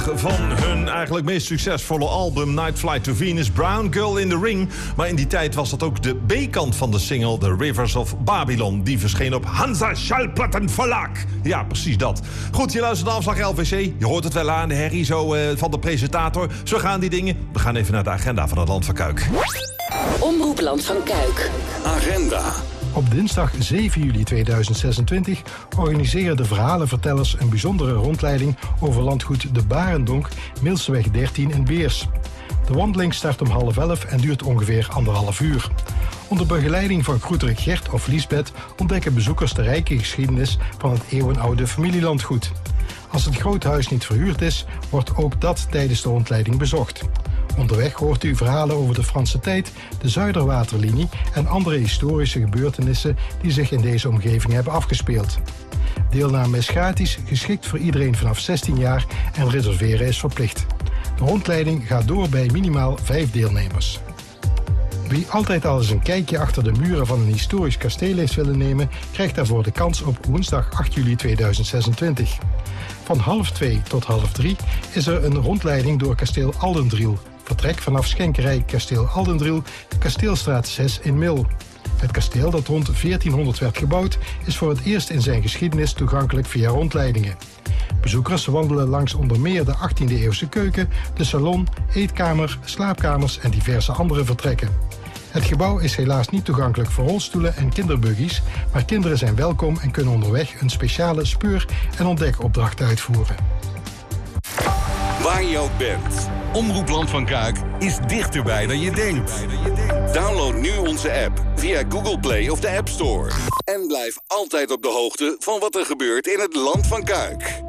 van hun eigenlijk meest succesvolle album Night Flight to Venus, Brown Girl in the Ring. Maar in die tijd was dat ook de B-kant van de single The Rivers of Babylon. Die verscheen op Hansa Schallplattenverlag. Ja, precies dat. Goed, je luistert naar Afslag LVC. Je hoort het wel aan, de herrie zo van de presentator. Zo gaan die dingen. We gaan even naar de agenda van het Land van Kuik. Omroep Land van Kuik. Agenda. Op dinsdag 7 juli 2026 organiseren de verhalenvertellers een bijzondere rondleiding over landgoed De Barendonk, Milseweg 13 in Beers. De wandeling start om 10:30 en duurt ongeveer 1,5 uur. Onder begeleiding van groeter Gert of Liesbeth ontdekken bezoekers de rijke geschiedenis van het eeuwenoude familielandgoed. Als het grote huis niet verhuurd is, wordt ook dat tijdens de rondleiding bezocht. Onderweg hoort u verhalen over de Franse tijd, de Zuiderwaterlinie en andere historische gebeurtenissen die zich in deze omgeving hebben afgespeeld. Deelname is gratis, geschikt voor iedereen vanaf 16 jaar en reserveren is verplicht. De rondleiding gaat door bij minimaal 5 deelnemers. Wie altijd al eens een kijkje achter de muren van een historisch kasteel heeft willen nemen, krijgt daarvoor de kans op woensdag 8 juli 2026. Van 2:30 tot 2:30 is er een rondleiding door kasteel Aldendriel. Vertrek vanaf Schenkerij Kasteel Aldendriel, Kasteelstraat 6 in Mil. Het kasteel, dat rond 1400 werd gebouwd, is voor het eerst in zijn geschiedenis toegankelijk via rondleidingen. Bezoekers wandelen langs onder meer de 18e-eeuwse keuken, de salon, eetkamer, slaapkamers en diverse andere vertrekken. Het gebouw is helaas niet toegankelijk voor rolstoelen en kinderbuggies, maar kinderen zijn welkom en kunnen onderweg een speciale speur- en ontdekopdracht uitvoeren. Waar je ook bent, Omroep Land van Kuik is dichterbij dan je denkt. Download nu onze app via Google Play of de App Store. En blijf altijd op de hoogte van wat er gebeurt in het Land van Kuik.